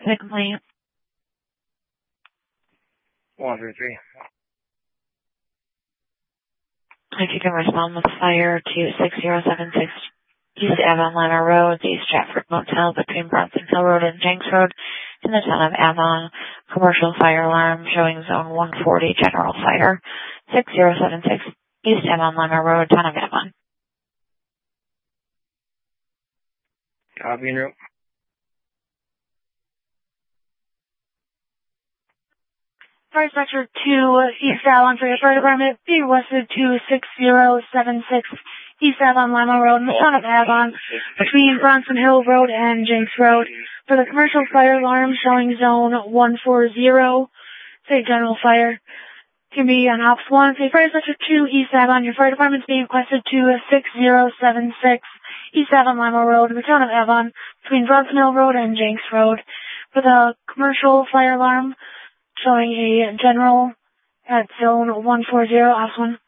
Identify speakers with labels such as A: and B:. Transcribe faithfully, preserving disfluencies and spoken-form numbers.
A: the complaint.
B: one three three.
A: If you can respond with fire to six zero seven six East Avon Lima Road, the East Stratford Motel between Bronson Hill Road and Jenks Road in the town of Avon. Commercial fire alarm showing zone one forty general fire. six zero seven six East Avon Lima Road, town of Avon.
B: Copy en route.
C: Fire Sector two, East Avon for your fire department, be requested to six zero seven six East Avon Lima Road in the town of Avon, between Bronson Hill Road and Jenks Road, for the commercial fire alarm showing zone one forty, say general fire. Can be on Ops one, say Fire Sector two, East Avon. Your fire department is being requested to six zero seven six East Avon Lima Road in the town of Avon, between Bronson Hill Road and Jenks Road, for the commercial fire alarm showing a general at zone one forty, Ops one.